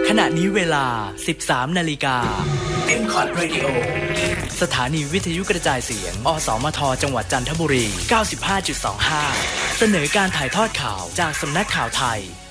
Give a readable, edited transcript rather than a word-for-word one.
ขณะนี้เวลา 13 นาฬิกา M-Cod Radio สถานีวิทยุกระจายเสียงอสมทจังหวัดจันทบุรี 95.25 เสนอการถ่ายทอดข่าวจากสำนักข่าวไทย